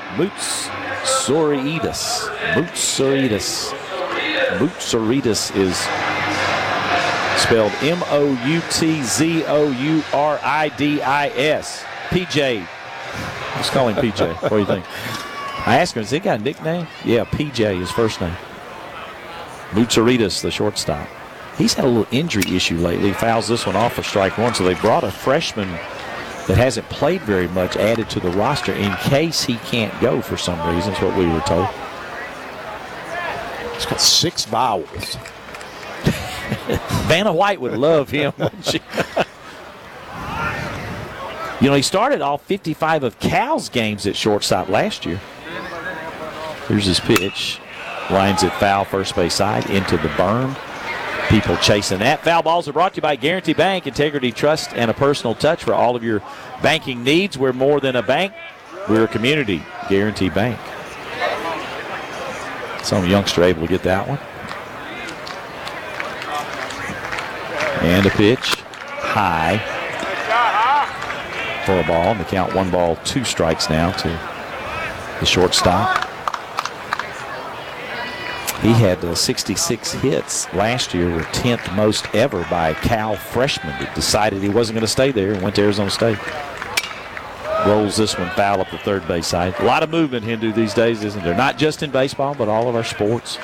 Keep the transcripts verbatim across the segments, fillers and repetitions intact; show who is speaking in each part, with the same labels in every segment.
Speaker 1: Moutsourides. Moutsourides. Moutsourides is spelled M O U T Z O U R I D I S. P J. Let's call him P J. What do you think? I asked him, has he got a nickname? Yeah, P J, his first name. Moutsourides, the shortstop. He's had a little injury issue lately. He fouls this one off for strike one, so they brought a freshman that hasn't played very much added to the roster in case he can't go for some reason. That's what we were told.
Speaker 2: He's got six vowels.
Speaker 1: Vanna White would love him, wouldn't she? You know, he started all fifty-five of Cal's games at shortstop last year. Here's his pitch. Lines it foul first base side into the berm. People chasing that. Foul balls are brought to you by Guarantee Bank. Integrity, trust, and a personal touch for all of your banking needs. We're more than a bank. We're a community. Guarantee Bank. Some youngster able to get that one. And a pitch. High. For a ball. And the count one ball, two strikes now to the shortstop. He had uh, sixty-six hits last year, were tenth most ever by a Cal freshman that decided he wasn't going to stay there and went to Arizona State. Rolls this one foul up the third base side. A lot of movement, Hindu, these days, isn't there? Not just in baseball, but all of our sports.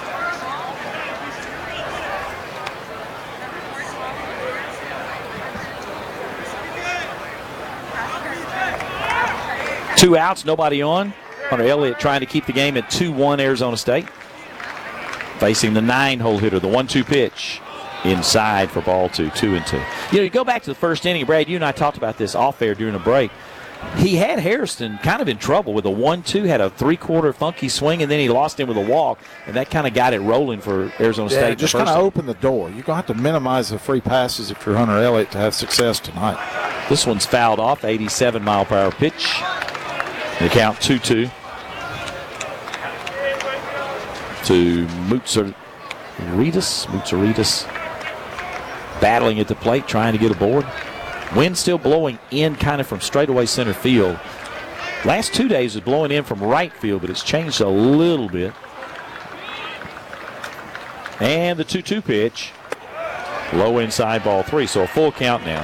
Speaker 1: Two outs, nobody on. Hunter Elliott trying to keep the game at two one Arizona State. Facing the nine-hole hitter, the one two pitch inside for ball two, two and two. You know, you go back to the first inning, Brad, you and I talked about this off air during a break. He had Hairston kind of in trouble with a one two, had a three-quarter funky swing, and then he lost him with a walk, and that kind of got it rolling for Arizona
Speaker 2: yeah,
Speaker 1: State.
Speaker 2: Just kind of opened the door. You're going to have to minimize the free passes if you're Hunter Elliott to have success tonight.
Speaker 1: This one's fouled off, eighty-seven mile per hour pitch. The count two two. To Moutsourides. Moutsourides battling at the plate, trying to get aboard. Wind still blowing in kind of from straightaway center field. Last two days was blowing in from right field, but it's changed a little bit. And the two two pitch. Low inside, ball three, so a full count now.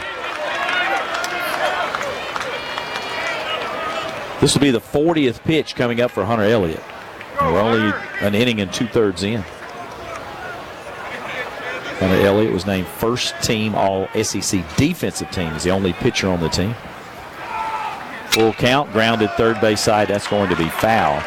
Speaker 1: This will be the fortieth pitch coming up for Hunter Elliott. We're only an inning and two-thirds in. Hunter Elliott was named first team all S E C defensive team. He's the only pitcher on the team. Full count, grounded third base side. That's going to be foul.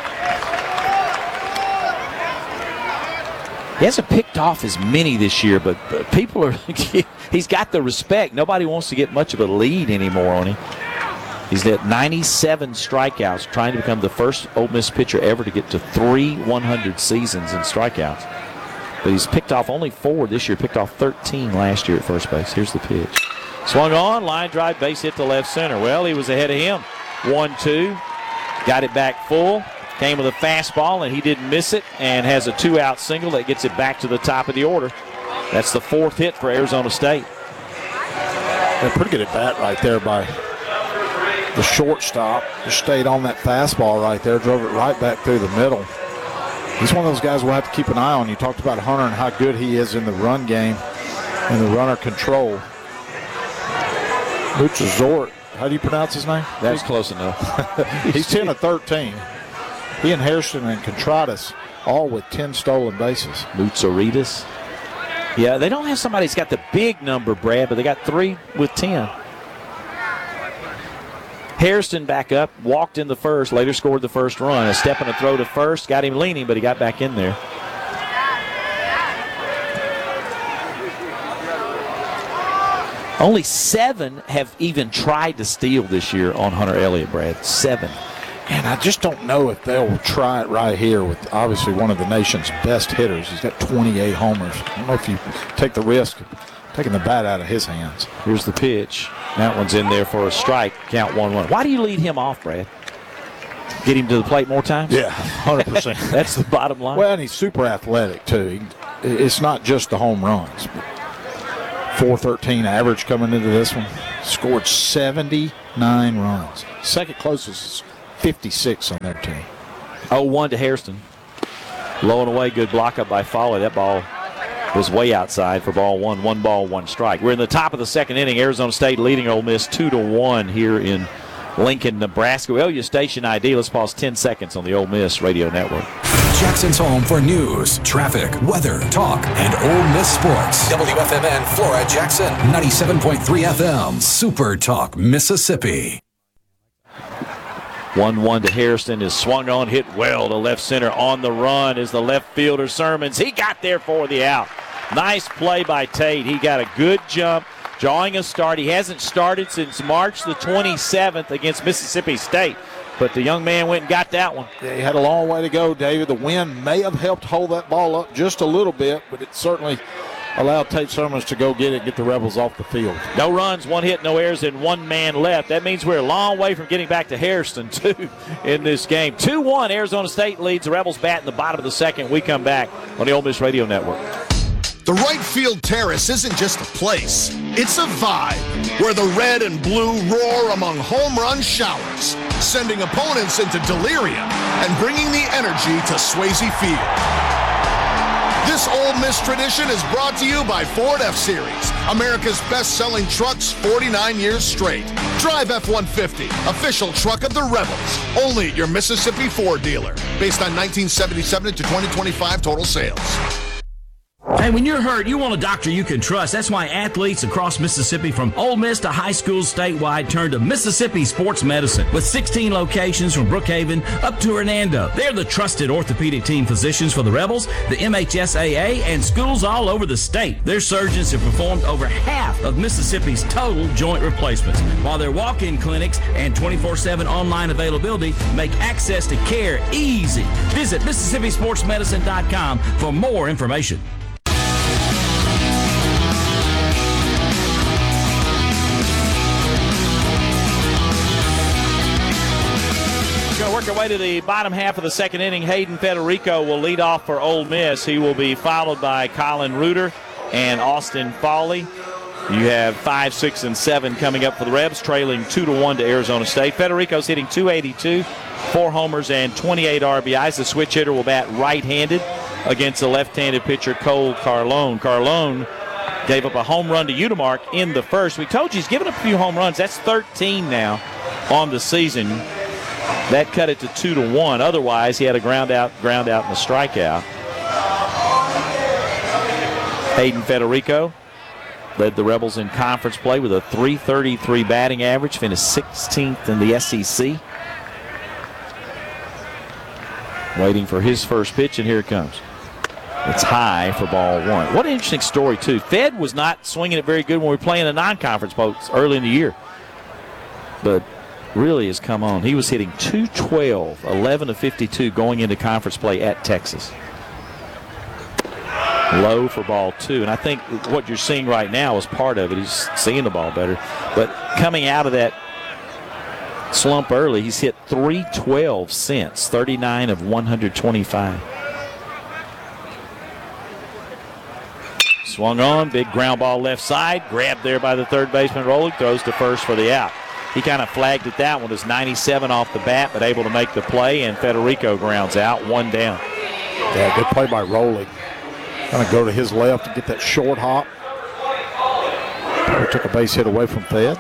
Speaker 1: He hasn't picked off as many this year, but, but people are, he's got the respect. Nobody wants to get much of a lead anymore on him. He's at ninety-seven strikeouts, trying to become the first Ole Miss pitcher ever to get to three hundred seasons in strikeouts. But he's picked off only four this year, picked off thirteen last year at first base. Here's the pitch. Swung on, line drive, base hit to left center. Well, he was ahead of him. one two. Got it back full. Came with a fastball, and he didn't miss it, and has a two-out single that gets it back to the top of the order. That's the fourth hit for Arizona State.
Speaker 2: Yeah, pretty good at bat right there by the shortstop. Just stayed on that fastball right there, drove it right back through the middle. He's one of those guys we'll have to keep an eye on. You talked about Hunter and how good he is in the run game and the runner control. Moutsourides, how do you pronounce his name?
Speaker 1: That's close enough.
Speaker 2: He's ten of thirteen. He and Hairston and Contreras all with ten stolen bases.
Speaker 1: Moutsourides. Yeah, they don't have somebody that's got the big number, Brad, but they got three with ten. Hairston back up, walked in the first, later scored the first run. A step and a throw to first, got him leaning, but he got back in there. Only seven have even tried to steal this year on Hunter Elliott, Brad. Seven.
Speaker 2: And I just don't know if they'll try it right here with obviously one of the nation's best hitters. He's got twenty-eight homers. I don't know if you take the risk of taking the bat out of his hands.
Speaker 1: Here's the pitch. That one's in there for a strike. Count one one. Why do you lead him off, Brad? Get him to the plate more times?
Speaker 2: Yeah, one hundred percent.
Speaker 1: That's the bottom line.
Speaker 2: Well, and he's super athletic, too. He, it's not just the home runs. four thirteen average coming into this one. Scored seventy-nine runs. Second closest is fifty-six on their team.
Speaker 1: oh one to Hairston. Low and away, good block up by Foley. That ball was way outside for ball one. One ball, one strike. We're in the top of the second inning. Arizona State leading Ole Miss two to one here in Lincoln, Nebraska. Well, your station I D. Let's pause ten seconds on the Ole Miss Radio Network.
Speaker 3: Jackson's home for news, traffic, weather, talk, and Ole Miss sports. W F M N Flora Jackson, ninety-seven point three F M, Super Talk, Mississippi.
Speaker 1: one one to Hairston is swung on, hit well to left center. On the run is the left fielder, Sermons. He got there for the out. Nice play by Tate. He got a good jump, drawing a start. He hasn't started since March the twenty-seventh against Mississippi State, but the young man went and got that one.
Speaker 2: Yeah, he had a long way to go, David. The wind may have helped hold that ball up just a little bit, but it certainly allowed Tate Sermons to go get it and get the Rebels off the field.
Speaker 1: No runs, one hit, no errors, and one man left. That means we're a long way from getting back to Hairston, too, in this game. two one, Arizona State leads. The Rebels bat in the bottom of the second. We come back on the Ole Miss Radio Network.
Speaker 4: The right field terrace isn't just a place, it's a vibe where the red and blue roar among home run showers, sending opponents into delirium and bringing the energy to Swayze Field. This Ole Miss tradition is brought to you by Ford F-Series, America's best-selling trucks forty-nine years straight. Drive F one fifty, official truck of the Rebels, only at your Mississippi Ford dealer, based on nineteen seventy-seven to twenty twenty-five total sales.
Speaker 5: Hey, when you're hurt, you want a doctor you can trust. That's why athletes across Mississippi, from Ole Miss to high schools statewide, turn to Mississippi Sports Medicine. With sixteen locations from Brookhaven up to Hernando, they're the trusted orthopedic team physicians for the Rebels, the M H S A A, and schools all over the state. Their surgeons have performed over half of Mississippi's total joint replacements, while their walk-in clinics and twenty-four seven online availability make access to care easy. Visit Mississippi Sports Medicine dot com for more information.
Speaker 1: Work our way to the bottom half of the second inning. Hayden Federico will lead off for Ole Miss. He will be followed by Colin Reuter and Austin Fawley. You have five, six, and seven coming up for the Rebs, trailing two to one to Arizona State. Federico's hitting two eighty-two, four homers and twenty-eight R B Is. The switch hitter will bat right-handed against the left-handed pitcher Cole Carlone. Carlone gave up a home run to Udemark in the first. We told you he's given up a few home runs. That's thirteen now on the season. That cut it to two to one. Otherwise, he had a ground out, ground out, and a strikeout. Hayden Federico led the Rebels in conference play with a three thirty-three batting average, finished sixteenth in the S E C. Waiting for his first pitch, and here it comes. It's high for ball one. What an interesting story, too. Fed was not swinging it very good when we were playing the non-conference folks early in the year. But really has come on. He was hitting two twelve, eleven of fifty-two going into conference play at Texas. Low for ball two. And I think what you're seeing right now is part of it. He's seeing the ball better. But coming out of that slump early, he's hit three twelve since, thirty-nine of one hundred twenty-five. Swung on, big ground ball left side, grabbed there by the third baseman Rolling, throws to first for the out. He kind of flagged at that one as ninety-seven off the bat, but able to make the play, and Federico grounds out, one down.
Speaker 2: Yeah, good play by Rolling. Kind of go to his left and get that short hop. Took a base hit away from Fed.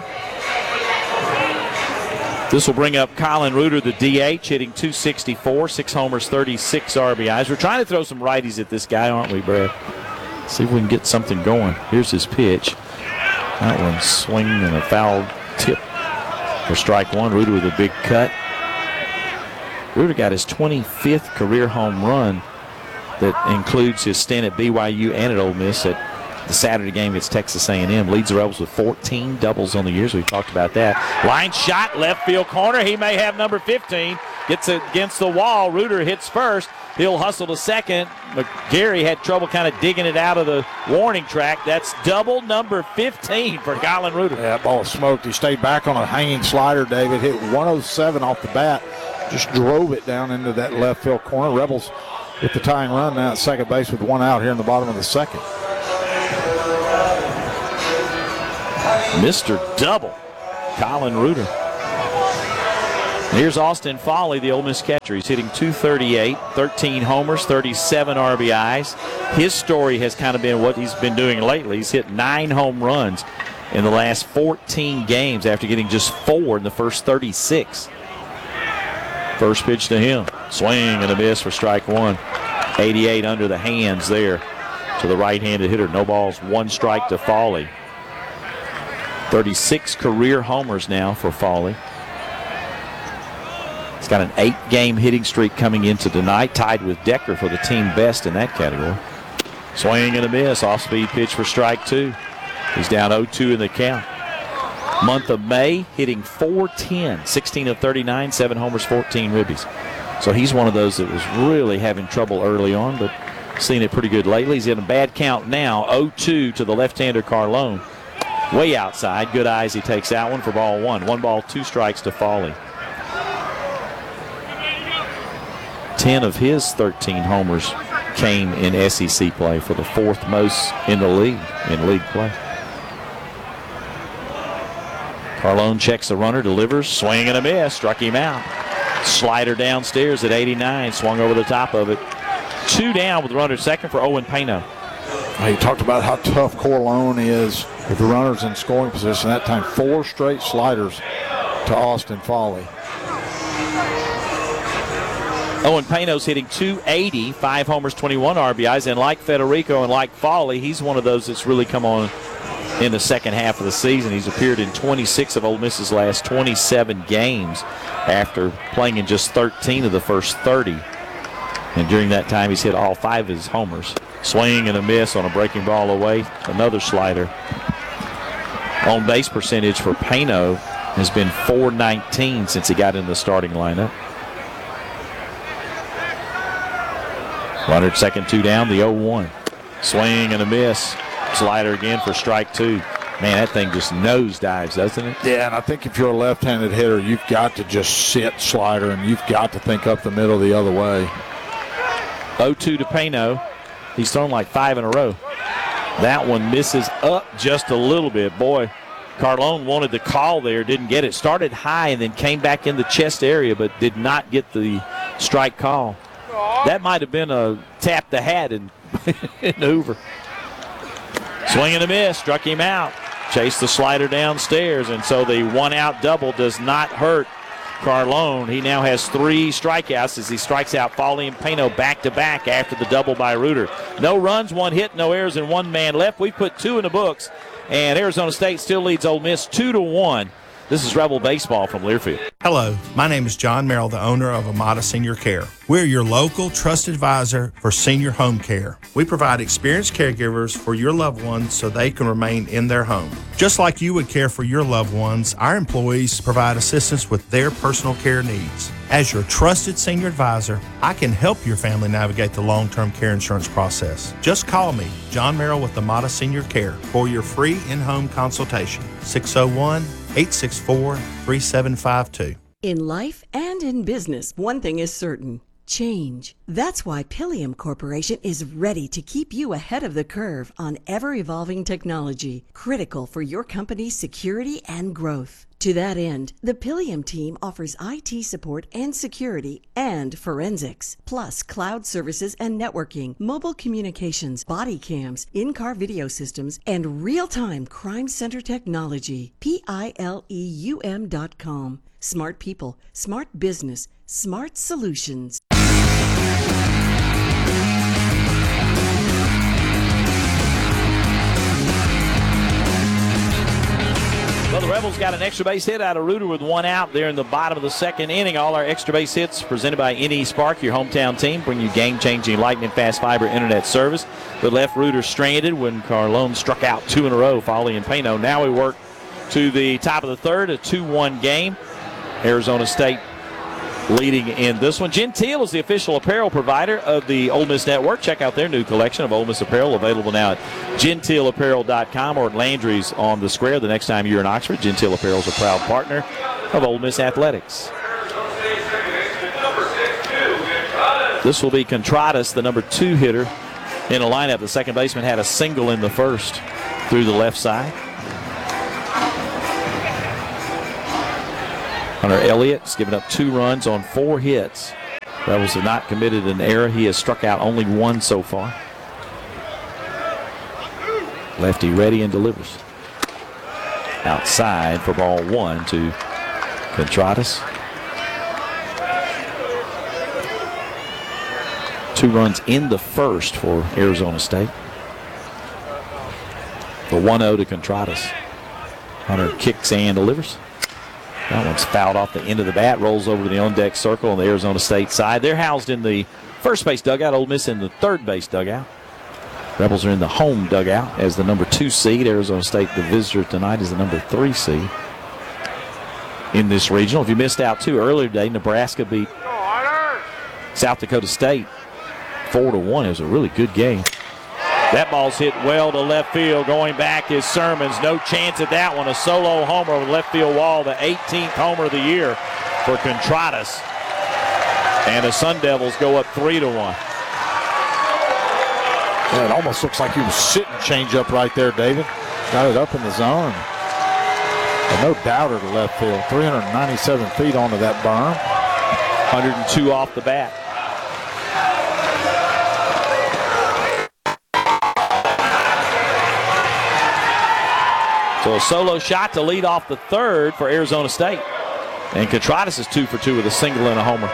Speaker 1: This will bring up Colin Reuter, the D H, hitting two sixty-four, six homers, thirty-six R B Is. We're trying to throw some righties at this guy, aren't we, Brad? See if we can get something going. Here's his pitch. That one's swinging and a foul tip for strike one. Reuter with a big cut. Reuter got his twenty-fifth career home run that includes his stint at B Y U and at Ole Miss at the Saturday game against Texas A and M. Leads the Rebels with fourteen doubles on the year, so we talked about that. Line shot, left field corner. He may have number fifteen. Gets it against the wall. Reuter hits first. He'll hustle to second. McGarry had trouble kind of digging it out of the warning track. That's double number fifteen for Colin Reuter.
Speaker 2: Yeah, that ball was smoked. He stayed back on a hanging slider, David. Hit one oh seven off the bat. Just drove it down into that left field corner. Rebels with the tying run now at second base with one out here in the bottom of the second.
Speaker 1: Mister Double, Colin Reuter. Here's Austin Foley, the Ole Miss catcher. He's hitting two thirty-eight, thirteen homers, thirty-seven R B Is. His story has kind of been what he's been doing lately. He's hit nine home runs in the last fourteen games after getting just four in the first thirty-six. First pitch to him. Swing and a miss for strike one. eighty-eight under the hands there to the right-handed hitter. No balls, one strike to Foley. thirty-six career homers now for Foley. He's got an eight-game hitting streak coming into tonight, tied with Decker for the team best in that category. Swing and a miss. Off-speed pitch for strike two. He's down oh two in the count. Month of May, hitting four ten, sixteen of thirty-nine, seven homers, fourteen ribbies. So he's one of those that was really having trouble early on, but seen it pretty good lately. He's in a bad count now, oh two to the left-hander Carlone. Way outside. Good eyes. He takes that one for ball one. One ball, two strikes to Foley. ten of his thirteen homers came in S E C play, for the fourth most in the league in league play. Carlone checks the runner, delivers, swing and a miss, struck him out. Slider downstairs at eighty-nine, swung over the top of it. Two down with the runner second for Owen Pano.
Speaker 2: He talked about how tough Carlone is with the runners in scoring position. That time, four straight sliders to Austin Foley.
Speaker 1: Owen Pano's hitting two eighty, five homers, twenty-one R B Is, and like Federico and like Foley, he's one of those that's really come on in the second half of the season. He's appeared in twenty-six of Ole Miss's last twenty-seven games after playing in just thirteen of the first thirty. And during that time, he's hit all five of his homers. Swing and a miss on a breaking ball away. Another slider. On base percentage for Pano has been four nineteen since he got in the starting lineup. Runner at second, two down, the oh one. Swing and a miss. Slider again for strike two. Man, that thing just nosedives, doesn't it?
Speaker 2: Yeah, and I think if you're a left-handed hitter, you've got to just sit slider, and you've got to think up the middle the other way.
Speaker 1: oh two to Pano. He's thrown like five in a row. That one misses up just a little bit. Boy, Carlone wanted the call there, didn't get it. Started high and then came back in the chest area, but did not get the strike call. That might have been a tap the hat in, in Hoover. Swing and a miss, struck him out. Chased the slider downstairs, and so the one-out double does not hurt Carlone. He now has three strikeouts as he strikes out Foley and Pano back-to-back after the double by Reuter. No runs, one hit, no errors, and one man left. We put two in the books, and Arizona State still leads Ole Miss two to one. This is Rebel Baseball from Learfield.
Speaker 6: Hello, my name is John Merrill, the owner of Amada Senior Care. We're your local trusted advisor for senior home care. We provide experienced caregivers for your loved ones so they can remain in their home. Just like you would care for your loved ones, our employees provide assistance with their personal care needs. As your trusted senior advisor, I can help your family navigate the long-term care insurance process. Just call me, John Merrill with Amada Senior Care, for your free in-home consultation. six oh one, eight six four, three seven five two.
Speaker 7: In life and in business, one thing is certain. Change. That's why Pilium Corporation is ready to keep you ahead of the curve on ever-evolving technology, critical for your company's security and growth. To that end, the Pilium team offers I T support and security and forensics, plus cloud services and networking, mobile communications, body cams, in-car video systems, and real-time crime center technology. P I L E U M dot com. Smart people, smart business, smart solutions.
Speaker 1: Well, the Rebels got an extra base hit out of Reuter with one out there in the bottom of the second inning. All our extra base hits presented by N E Spark, your hometown team, bring you game-changing lightning fast fiber internet service. But left Reuter stranded when Carlone struck out two in a row, Foley and Pano. Now we work to the top of the third, a two one game. Arizona State leading in this one. Gentile is the official apparel provider of the Ole Miss Network. Check out their new collection of Ole Miss apparel, available now at gentile apparel dot com or at Landry's on the Square. The next time you're in Oxford, Gentile Apparel is a proud partner of Ole Miss Athletics. This will be Contreras, the number two hitter in the lineup. The second baseman had a single in the first through the left side. Hunter Elliott's given up two runs on four hits. Rebels have not committed an error. He has struck out only one so far. Lefty ready and delivers. Outside for ball one to Contreras. Two runs in the first for Arizona State. The one oh to Contreras. Hunter kicks and delivers. That one's fouled off the end of the bat, rolls over to the on-deck circle on the Arizona State side. They're housed in the first base dugout, Ole Miss in the third base dugout. Rebels are in the home dugout as the number two seed. Arizona State, the visitor tonight, is the number three seed in this regional. If you missed out too earlier today, Nebraska beat South Dakota State four to one. It was a really good game. That ball's hit well to left field. Going back is Sermons. No chance at that one. A solo homer over the left field wall. The eighteenth homer of the year for Contreras. And the Sun Devils go up three to one.
Speaker 2: Yeah, it almost looks like he was sitting change up right there, David. Got it up in the zone. And no doubter to left field. three hundred ninety-seven feet onto that berm.
Speaker 1: one hundred two off the bat. So a solo shot to lead off the third for Arizona State. And Contreras is two for two with a single and a homer.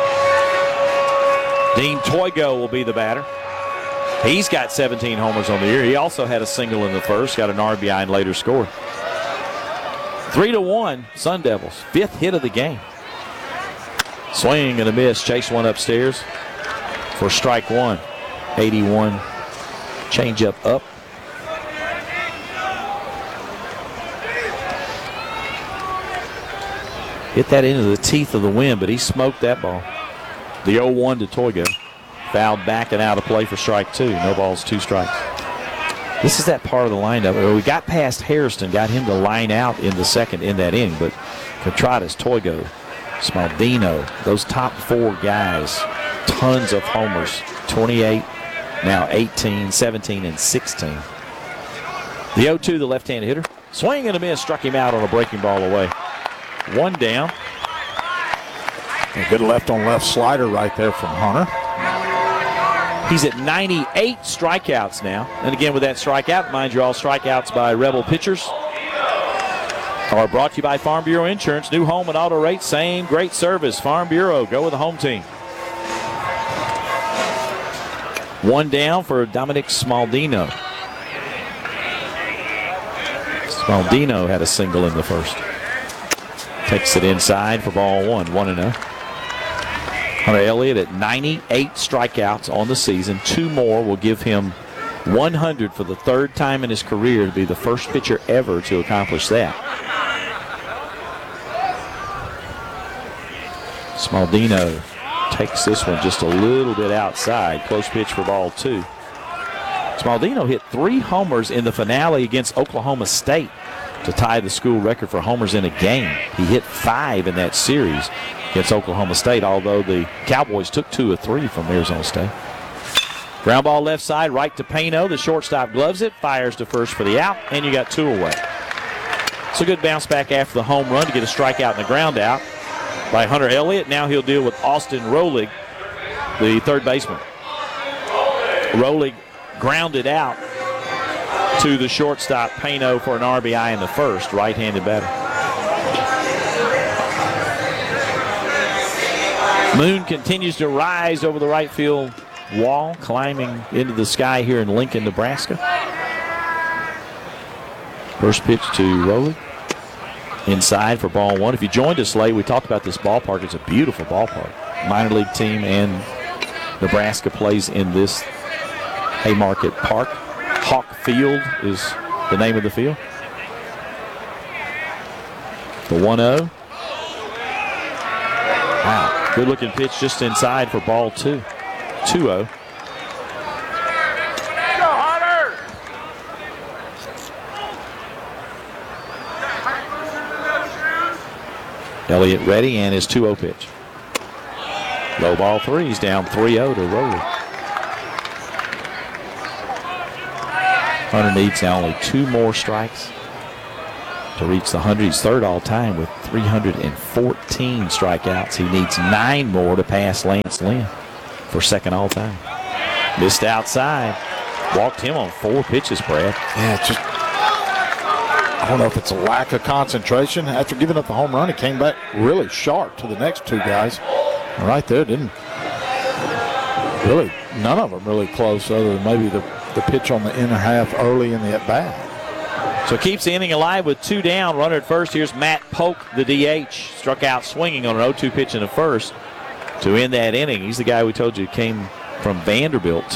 Speaker 1: Dean Toigo will be the batter. He's got seventeen homers on the year. He also had a single in the first, got an R B I and later scored. Three to one, Sun Devils. Fifth hit of the game. Swing and a miss. Chase one upstairs for strike one. eighty-one changeup up. Hit that into the teeth of the wind, but he smoked that ball. The oh one to Toigo. Fouled back and out of play for strike two. No balls, two strikes. This is that part of the lineup. We got past Hairston, got him to line out in the second in that inning, but Contreras, Toigo, Smaldino, those top four guys, tons of homers. twenty-eight, now eighteen, seventeen, and sixteen. The oh two, the left-handed hitter. Swing and a miss, struck him out on a breaking ball away. One down.
Speaker 2: A good left-on-left slider right there from Hunter.
Speaker 1: He's at ninety-eight strikeouts now. And again, with that strikeout, mind you, all strikeouts by Rebel pitchers are brought to you by Farm Bureau Insurance. New home and auto rates, same great service. Farm Bureau, go with the home team. One down for Dominic Smaldino. Smaldino had a single in the first. Takes it inside for ball one, one and oh. Hunter Elliott at ninety-eight strikeouts on the season. Two more will give him one hundred for the third time in his career to be the first pitcher ever to accomplish that. Smaldino takes this one just a little bit outside. Close pitch for ball two. Smaldino hit three homers in the finale against Oklahoma State to tie the school record for homers in a game. He hit five in that series against Oklahoma State, although the Cowboys took two or three from Arizona State. Ground ball left side, right to Payno. The shortstop gloves it, fires to first for the out, and you got two away. It's a good bounce back after the home run to get a strikeout and a ground out by Hunter Elliott. Now he'll deal with Austin Rolig, the third baseman. Rolig grounded out to the shortstop, Payno, for an R B I in the first, right-handed batter. Moon continues to rise over the right field wall, climbing into the sky here in Lincoln, Nebraska. First pitch to Rolig. Inside for ball one. If you joined us late, we talked about this ballpark. It's a beautiful ballpark. Minor league team and Nebraska plays in this Haymarket Park. Hawk Field is the name of the field. The one oh. Wow, good looking pitch just inside for ball two. two oh. Elliott ready and his two oh pitch. Low ball three. He's down three oh to Rolig. Hunter needs now only two more strikes to to reach the one hundred. He's third all time with three hundred fourteen strikeouts. He needs nine more to pass Lance Lynn for second all time. Missed outside. Walked him on four pitches, Brad.
Speaker 2: Yeah, it's just, I don't know if it's a lack of concentration. After giving up the home run, he came back really sharp to the next two guys. And right there, didn't really, none of them really close other than maybe the, the pitch on the inner half early in the at-bat.
Speaker 1: So keeps the inning alive with two down. Runner at first. Here's Matt Polk, the D H. Struck out swinging on an oh two pitch in the first to end that inning. He's the guy we told you came from Vanderbilt